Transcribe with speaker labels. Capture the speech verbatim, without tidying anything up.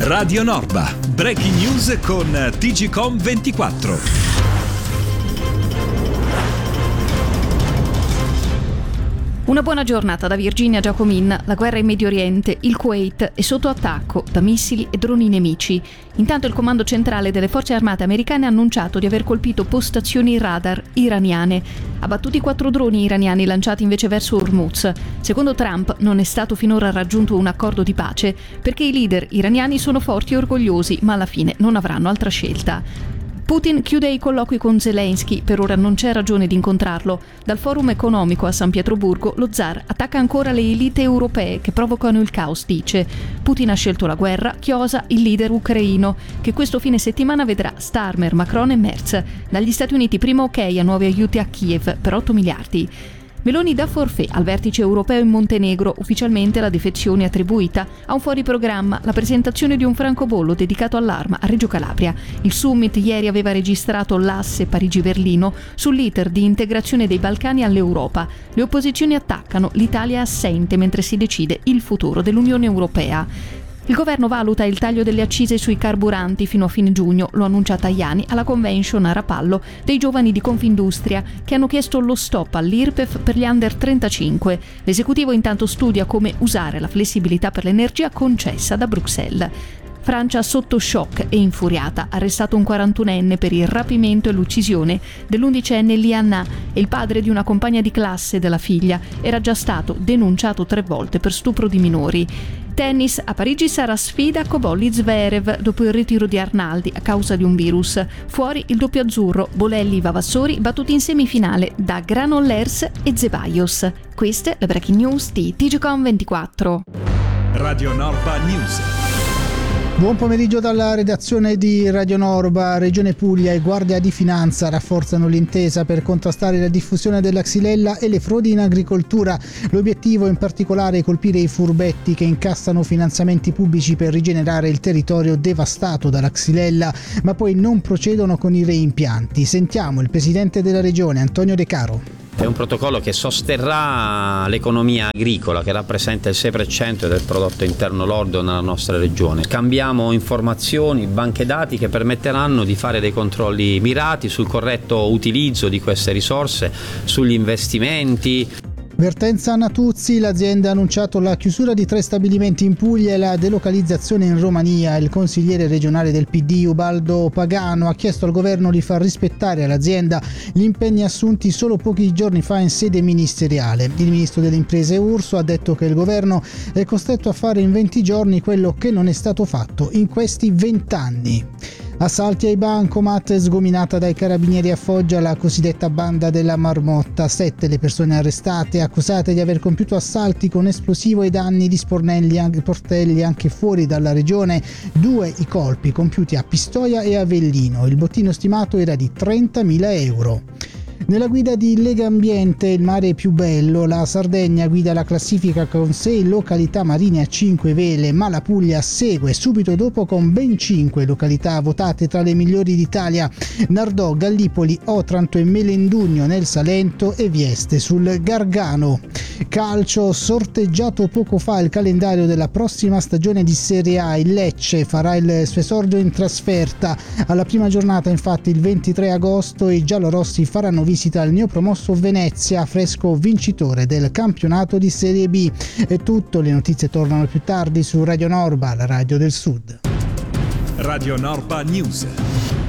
Speaker 1: Radio Norba, breaking news con T G Com ventiquattro.
Speaker 2: Una buona giornata da Virginia Giacomin. La guerra in Medio Oriente, il Kuwait è sotto attacco da missili e droni nemici. Intanto il comando centrale delle forze armate americane ha annunciato di aver colpito postazioni radar iraniane. Abbattuti quattro droni iraniani lanciati invece verso Hormuz. Secondo Trump non è stato finora raggiunto un accordo di pace perché i leader iraniani sono forti e orgogliosi, ma alla fine non avranno altra scelta. Putin chiude i colloqui con Zelensky, per ora non c'è ragione di incontrarlo. Dal forum economico a San Pietroburgo lo zar attacca ancora le elite europee che provocano il caos, dice. Putin ha scelto la guerra, chiosa il leader ucraino, che questo fine settimana vedrà Starmer, Macron e Merz. Dagli Stati Uniti prima ok a nuovi aiuti a Kiev per otto miliardi. Meloni dà forfait al vertice europeo in Montenegro, ufficialmente la defezione attribuita a un fuori programma, la presentazione di un francobollo dedicato all'arma a Reggio Calabria. Il summit ieri aveva registrato l'asse Parigi-Berlino sull'iter di integrazione dei Balcani all'Europa. Le opposizioni attaccano, l'Italia è assente mentre si decide il futuro dell'Unione Europea. Il governo valuta il taglio delle accise sui carburanti fino a fine giugno, lo annuncia Tajani alla convention a Rapallo dei giovani di Confindustria che hanno chiesto lo stop all'I R P E F per gli under trentacinque. L'esecutivo intanto studia come usare la flessibilità per l'energia concessa da Bruxelles. Francia sotto shock e infuriata, arrestato un quarantunenne per il rapimento e l'uccisione dell'undicenne Lianna, e il padre di una compagna di classe della figlia era già stato denunciato tre volte per stupro di minori. Tennis, a Parigi sarà sfida Cobolli-Zverev dopo il ritiro di Arnaldi a causa di un virus. Fuori il doppio azzurro, Bolelli-Vavassori battuti in semifinale da Granollers e Zeballos. Queste le breaking news di T G Com ventiquattro.
Speaker 1: Radio Norba News.
Speaker 3: Buon pomeriggio dalla redazione di Radio Norba. Regione Puglia e Guardia di Finanza rafforzano l'intesa per contrastare la diffusione della xylella e le frodi in agricoltura. L'obiettivo in particolare è colpire i furbetti che incassano finanziamenti pubblici per rigenerare il territorio devastato dalla xylella, ma poi non procedono con i reimpianti. Sentiamo il presidente della regione, Antonio De Caro.
Speaker 4: È un protocollo che sosterrà l'economia agricola, che rappresenta il sei per cento del prodotto interno lordo nella nostra regione. Cambiamo informazioni, banche dati che permetteranno di fare dei controlli mirati sul corretto utilizzo di queste risorse, sugli investimenti.
Speaker 3: Vertenza Natuzzi, l'azienda ha annunciato la chiusura di tre stabilimenti in Puglia e la delocalizzazione in Romania. Il consigliere regionale del P D Ubaldo Pagano ha chiesto al governo di far rispettare all'azienda gli impegni assunti solo pochi giorni fa in sede ministeriale. Il ministro delle imprese Urso ha detto che il governo è costretto a fare in venti giorni quello che non è stato fatto in questi vent'anni. Assalti ai bancomat, sgominata dai carabinieri a Foggia la cosiddetta banda della marmotta. Sette le persone arrestate, accusate di aver compiuto assalti con esplosivo e danni di sportelli anche fuori dalla regione. Due i colpi compiuti a Pistoia e Avellino. Il bottino stimato era di trentamila euro. Nella guida di Lega Ambiente, il mare è più bello, la Sardegna guida la classifica con sei località marine a cinque vele, ma la Puglia segue subito dopo con ben cinque località votate tra le migliori d'Italia: Nardò, Gallipoli, Otranto e Melendugno nel Salento e Vieste sul Gargano. Calcio, sorteggiato poco fa il calendario della prossima stagione di Serie A. Il Lecce farà il suo esordio in trasferta. Alla prima giornata, infatti, il ventitré agosto, i giallorossi faranno visita al neopromosso Venezia, fresco vincitore del campionato di Serie B. È tutto, le notizie tornano più tardi su Radio Norba, la radio del Sud.
Speaker 1: Radio Norba News.